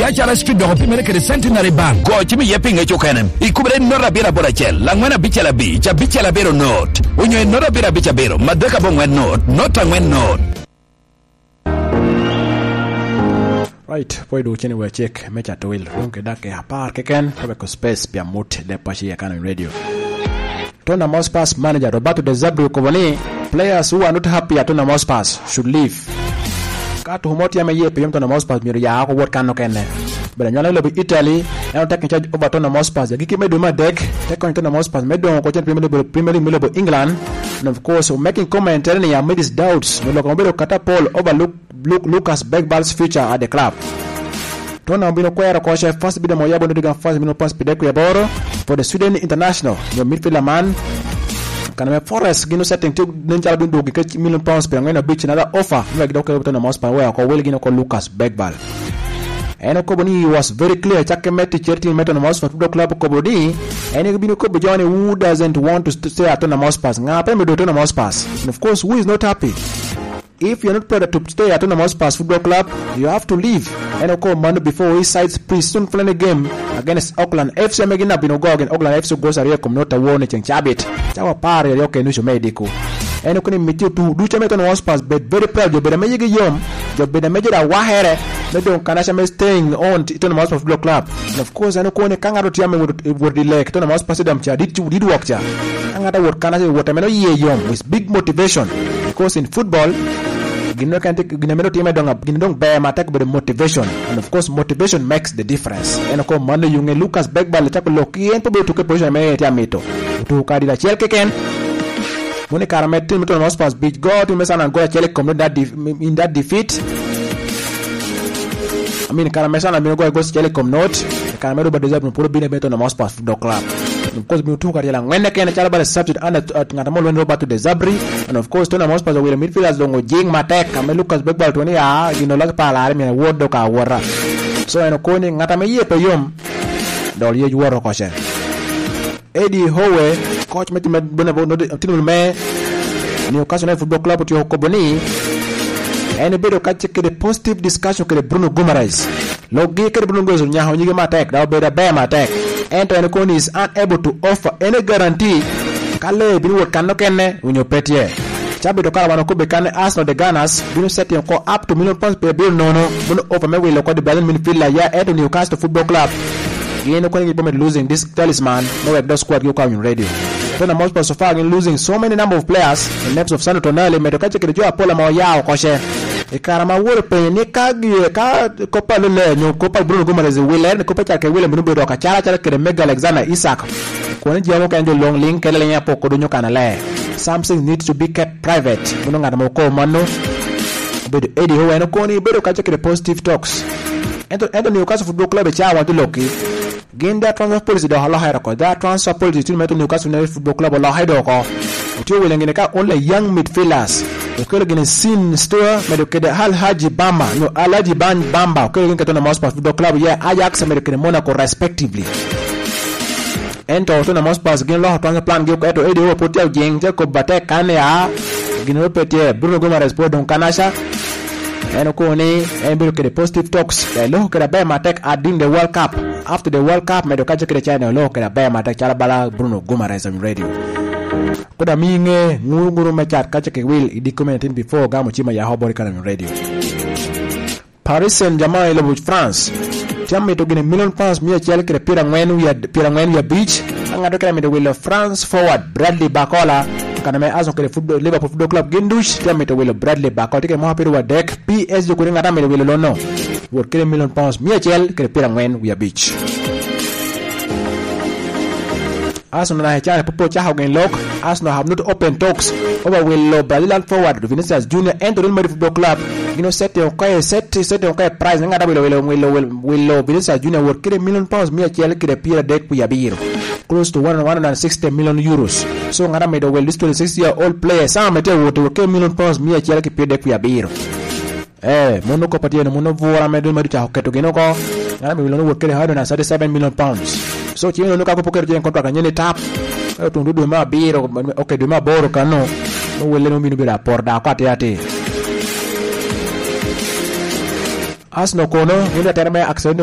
Achara Street do pimere ke Centenary Bank go chimi yeping e chokenem ikubre nora bira borachel langwana bichela bichela bero note unyo nora bira bicha bero madaka bongwen note angwen note. Right, poi do chini we check mecha to will runke dake apar keken tobe ko space pia mut de pashi ya Canon Radio. Tottenham Hotspur manager Roberto De Zerbi Kovani, players who are not happy at Tottenham Hotspur should leave. Kato humoti ya meye piyem Tottenham Hotspur miri ya ako wot kano kene. Bela nyana lobi Italy, now taking charge over Tottenham Hotspur. Ya giki medu ma dek, take on Tottenham Hotspur medu on kochen Premier League England, and of course making comment telling ya amid his doubts. Melo kombero catapult overlook Lucas Bergvall's future at the club. Tottenham bino kwera koshe first bida moyabo ndiga first bino pass pideku ya boro for the Sweden international. Your midfielder man kaname Forest gino setting to ninja dundo gike £1 million per ngena beach another offer no gidoka Tottenham Hotspur where ko wel gino ko Lucas Bergvall. Eno Koboni was very clear chake meti cherti meto na Hotspur Football Club Kobodi ene bino ko Johnny who doesn't want to stay at Tottenham Hotspur ngape me do Tottenham Hotspur, and of course who is not happy. If you're not prepared to stay at Tottenham Hotspur Football Club, you have to leave. And okay, Monday before his side's pre-season friendly game against Auckland FC, Megina Binogog and Auckland FC goes a real community warning chabit. Chawa pare ya yoke nusho medico. And okay, meet you to do Tottenham Hotspur, but very proud. You better make a yom. You better make it a wahere. Maybe on Kanasha staying on Tottenham Hotspur Football Club. And of course, I know Kone Kangaroo Tiame would delay Tottenham Hotspur Sidam Cha did work cha. Angata would Kanasha what I mean yom with big motivation because in football. Ginedong bear attack with motivation, and of course motivation makes the difference. And ko mano yung Lucas Bergvall attack loki and to be to ke position me tiamito to kadila chelke ken mone karamet team to Hotspur beach go to Mesan and go chele come in that defeat. I mean Karamesan and go chele come not Karamero but deserve no puro bine beto na Hotspur Football Club. Of course, we took a when again a child substitute and Natamol when Roberto De Zerbi, and of course, Tottenham Hotspur will midfielders don't Jing Matek, and Lucas Bergvall 20 like Palar, and Ward Doka Wara. So, and a coning Natame Payum, Dolly Wara Caution. Eddie Howe, coach Metin May, Newcastle Football Club to Koboni, and a bit of catch the positive discussion with Bruno Guimaraes. Logi Bruno goes on Yahonig Matek, now better bear Matek. Anthony Kone is unable to offer any guarantee. Kale binu kano kene unyo petie. Chabi dokala wanoko bekane Arsenal the Gunners binu set yon ko up to £1 million per bill nono bunu offer me will ko the Brazilian midfielder ya at Newcastle Football Club. Gino Kone is losing this talisman. No web squad you come in radio. Tottenham Hotspur so far in losing so many number of players. The names of Sandro Tonali medokache kirejo apola mawaya okoshe. Ikarama wore pe ni kagi ka kopa lele no kopa Bruno Guimaraes wile ni kopa chake wile minu bedo kachara kere Mega Alexander Isak ko ni jamo kanjo long link kele nya poko donyo kanale. Something needs to be kept private. Muno ngada moko mano bedo Eddie Howe no ko ni bedo kache kere positive talks. Ento Newcastle Football Club cha want loki Ginda transfer policy do hala haira ko da transfer policy to meto Newcastle Football Club la haido ko utio wilengene ka only young midfielders ukele gene sin store medokede Hal Haji Bamba no Alaji Bamba ukele gene Tottenham Hotspur Football Club ya Ajax medokede Monaco respectively. Ento Tottenham Hotspur gene lo transfer plan ge ko eto Eddie Howe potia jeng te ko bate kane a gene repete Bruno Guimaraes po don kanasha eno ko ni embe ke positive talks lo ke da be matek adin the World Cup. After the World Cup medokaje ke China lo ke da be matek chala bala Bruno Guimaraes on radio. Koda minge nguru machat kache ke will idi commenting before gamo chima ya hobori kana radio. Paris Saint-Germain le France tiamme to gene £1 million mia chele ke pira ngwenu ya beach anga do kala me will France forward Bradley Barcola kana me azo ke Liverpool Football Club gindush tiamme to will Bradley Barcola tike mo hapiru wa deck PSG ko ngata me will lono wor ke £1 million mia chele ke pira ngwenu ya beach. Arsenal na hechane popo cha haugen lock. Arsenal have not open talks over will Brazilian forward Vinicius Junior and Real Madrid Football Club. You know set okay price ngada will Vinicius Junior worth £1 million mia chele kire pira deck ya biro close to 160 million euros. So ngada me will this 26-year-old player sama mete worth £1 million mia chele kire pira deck ya biro. Mono ko patio mono vora me do cha hoketo gino ko ngada me will no worth £137 million. So chino no ka ko poker jen contract nyene tap to ndudu ma biro okay do ma boro kanu no wele no minu bira porda ko ate Arsenal kono nda terme action